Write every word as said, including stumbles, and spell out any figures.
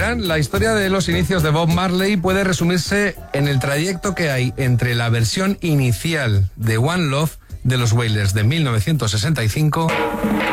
Verán, la historia de los inicios de Bob Marley puede resumirse en el trayecto que hay entre la versión inicial de One Love de los Wailers de mil novecientos sesenta y cinco